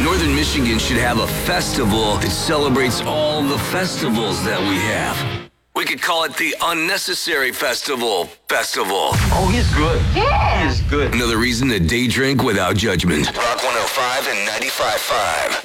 Northern Michigan should have a festival that celebrates all the festivals that we have. We could call it the Unnecessary Festival. Oh, he's good. Yeah. He's good. Another reason to day drink without judgment. Rock 105 and 95.5.